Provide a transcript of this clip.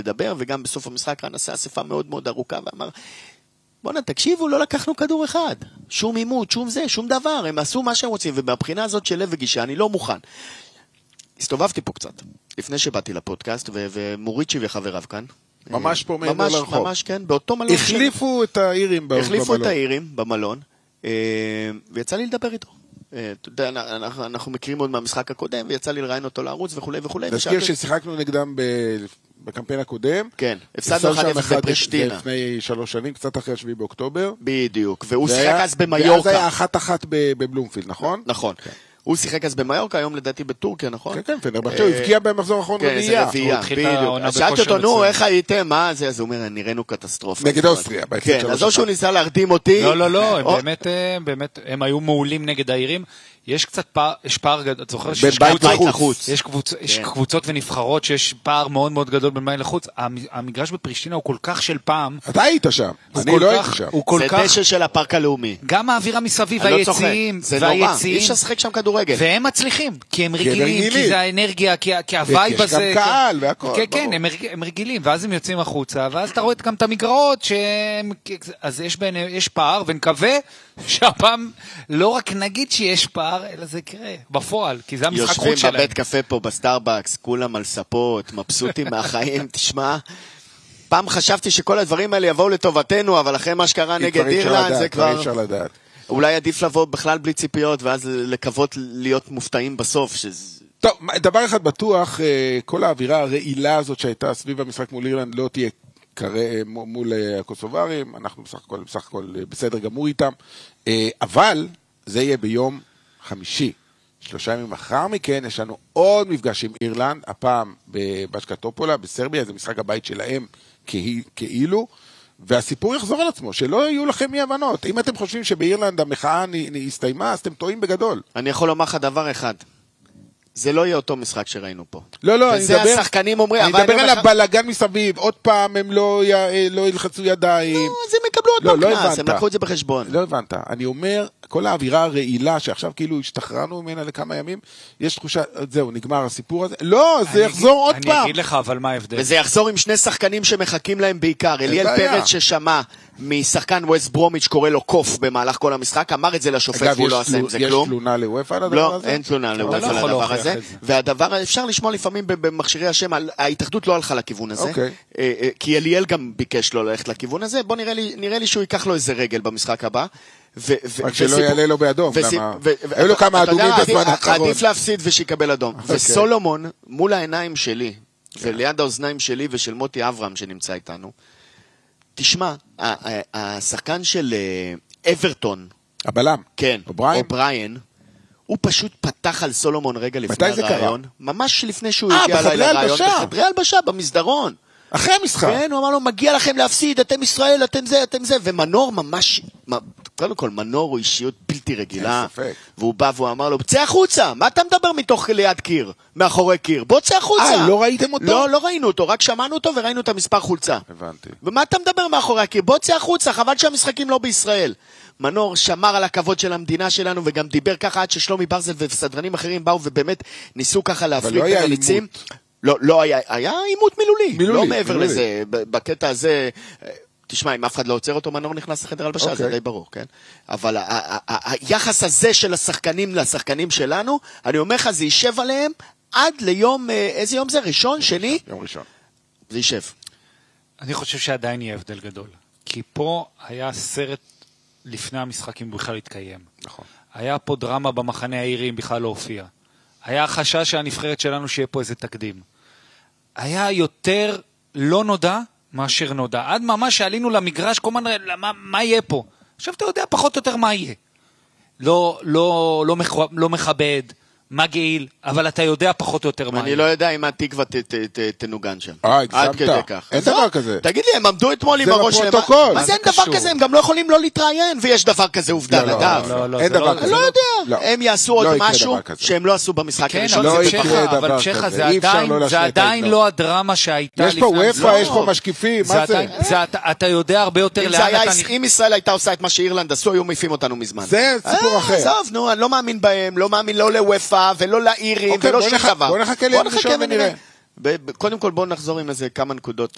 לדבר, וגם בסוף המשחק רן עשה אספה מאוד מאוד ארוכה, ואמר, בוא'נה, תקשיבו, לא לקחנו כדור אחד, שום עימות, שום זה, שום דבר, הם עשו מה שהם רוצים, ובבחינה הזאת של לב וגישה, אני לא מוכן. הסתובבתי פה קצת, לפני שבאתי לפודקאסט, ומוריצ'י וחבריו כאן. ממש פה מעבר לרחוב. ממש, כן, באותו מלון. החליפו את האירים במלון. החליפו את האירים במלון, ויצא לי לדבר איתו. אתה יודע, אנחנו מכירים עוד מהמשחק הקודם, ויצא לי לראיין אותו לערוץ וכו' וכו'. תזכיר ששיחקנו נגדם בקמפיין הקודם. כן, הפסדנו 1-0 בפרישטינה. לפני 3 שנים, קצת אחרי 7 באוקטובר. בדיוק, והוא שיחק אז במיורקה. ואז היה 1-1 בבלומפילד, נכון? נכון. הוא שיחק אז במיורקה, היום לדעתי בטורקיה, נכון? כן, כן, פנרבחצ'ה, הוא הבקיע במחזור האחרון רביעייה. בדיוק. שאלתי אותו, נו, איך הייתם, מה זה? אז הוא אומר, נראינו קטסטרופה. נגד אוסטריה. כן, אז או שהוא ניסה להרדים אותי. לא, באמת, הם היו מעולים נגד העירים. יש קצת פער, יש פער, את זוכר יש קבוצות ונבחרות שיש פער מאוד מאוד גדול בין בית לחוץ. המגרש בפרישטינה הוא כל כך של פעם. אתה היית שם, אני לא הייתי שם. זה דשא של הפארק הלאומי. גם האווירה מסביב, היציעים, זה נורא, אי אפשר לשחק שם כדורגל. והם מצליחים, כי הם רגילים, כי זה האנרגיה, כי הווייב הזה. יש גם קהל והכל. כן, הם רגילים, ואז הם יוצאים החוצה, ואז אתה רואה גם את המגרעות, אז יש פער, ונקווה שהפעם לא רק נגיד שיש פער, אלא זה יקרה בפועל, כי זה המשחק חוץ שלהם. יושבים בבית קפה פה בסטארבקס, כולם על ספות, מבסוטים מהחיים, תשמע. פעם חשבתי שכל הדברים האלה יבואו לטובתנו, אבל אחרי מה שקרה נגד אירלנד, זה כבר... אפשר לדעת. אולי עדיף לבוא בכלל בלי ציפיות, ואז לקוות להיות מופתעים בסוף. טוב, דבר אחד בטוח, כל האווירה הרעילה הזאת שהייתה סביב המשחק מול אירלנד לא תהיה מול הקוסוברים, אנחנו בסך הכל בסדר גמור איתם, אבל זה יהיה ביום חמישי. 3 ימים אחר מכן יש לנו עוד מפגש עם אירלנד, הפעם בבשקטופולה, בסרביה, זה משחק הבית שלהם כאילו, והסיפור יחזור על עצמו, שלא יהיו לכם אי הבנות. אם אתם חושבים שבאירלנד המחאה הסתיימה, אז אתם טועים בגדול. אני יכול לומר לך דבר אחד, זה לא יהיה אותו משחק שראינו פה. לא, וזה השחקנים אומרים. אני מדבר על הבלגן מסביב, עוד פעם הם לא ילחצו ידיים. לא, אז הם יקבלו עוד פעם קנס, הם לקחו את זה בחשבון. לא הבנת, אני אומר, כל האווירה הרעילה, שעכשיו כאילו השתחררנו ממנה לכמה ימים, יש תחושה, זהו, נגמר הסיפור הזה. לא, זה יחזור עוד פעם. אני אגיד לך, אבל מה ההבדל? וזה יחזור עם 2 שחקנים שמחכים להם בעיקר. אליאל פרץ ששמע משחקן ווסט ברומיץ' קורא לו קוף במהלך כל המשחק, אמר את זה לשופט והוא לא עשה עם זה כלום. יש תלונה לוופא על הדבר הזה? לא, אין תלונה לוופא על הדבר הזה. והדבר, אפשר לשמוע לפעמים במכשירי השם, ההתאחדות לא הלכה לכיוון הזה, כי אליאל גם ביקש לו ללכת לכיוון הזה. בוא נראה לי שהוא ייקח לו איזה רגל במשחק הבא. רק שלא יעלה לו באדום. היו לו כמה אדומים בזמן האחרון. עדיף להפסיד ושיקבל אדום. וסולומון, מול העיניים שלי, וליד האוזניים שלי ושל מוטי אברהם שנמצא איתנו, תשמע, השחקן של אברטון, הבלם, כן, אובריין, הוא פשוט פתח על סולומון רגע לפני הרעיון, ממש לפני שהוא הגיע אליי לרעיון, בחדרי הלבשה, במסדרון. אחרי המשחק. כן, הוא אמר לו, מגיע לכם להפסיד, אתם ישראל, אתם זה, ומנור ממש, קודם כל, מנור הוא אישיות בלתי רגילה, והוא בא והוא אמר לו, צא החוצה, מה אתה מדבר מתוך ליד קיר, מאחורי קיר, בוא צא החוצה. לא ראיתם אותו? לא ראינו אותו, רק שמענו אותו וראינו את המספר חולצה. הבנתי. ומה אתה מדבר מאחורי הקיר? בוא צא החוצה, חבל שהמשחקים לא בישראל. מנור שמר על הכבוד של המדינה שלנו, וגם דיבר ככה עד ששלומי ברזל וסדרנים אחרים באו, ובאמת ניסו ככה להפליג את הליצים. לא, היה עימות מילולי, לא מעבר לזה, בקטע הזה, תשמע, אם אף אחד לא עוצר אותו, מנור נכנס לחדר הלבשה, זה די ברור, כן? אבל היחס הזה של השחקנים לשחקנים שלנו, אני אומר לך, זה יישב עליהם עד ליום, איזה יום זה? ראשון, שני? יום ראשון. זה יישב. אני חושב שעדיין יהיה הבדל גדול, כי פה היה סרט לפני המשחק אם בכלל התקיים. נכון. היה פה דרמה במחנה העירי אם בכלל לא הופיע. היה חשש שהנבחרת שלנו שיהיה פה איזה תקדים. היה יותר לא נודע מאשר נודע. עד ממש שעלינו למגרש, כל הזמן, מה יהיה פה? עכשיו אתה יודע פחות או יותר מה יהיה. לא מכבד, מגעיל, אבל אתה יודע פחות או יותר מה יהיה. אני לא יודע אם התקווה תנוגן שם. הגזמת. אין דבר כזה. תגיד לי, הם עמדו אתמול עם הראש... זה בפרוטוקול. מה זה אין דבר כזה? הם גם לא יכולים לא להתראיין, ויש דבר כזה עובדה לדעת. אין דבר כזה. לא יודע. הם יעשו עוד משהו שהם לא עשו במשחק הראשון. לא יקרה דבר כזה. אבל כזה. זה עדיין לא הדרמה שהייתה יש פה וופא, יש פה משקיפים, מה זה? אתה יודע הרבה יותר לאן אתה... אם ישראל הייתה עושה את מה שאירלנד עשו, היו מעיפים אותנו מזמן. זה סיפור אחר. עזוב, נו, אני לא מאמין בהם, לא מאמין לא לוופא ולא לאירים ולא שום דבר. בוא נחכה ליום ראשון ונראה. קודם כל בואו נחזור עם איזה כמה נקודות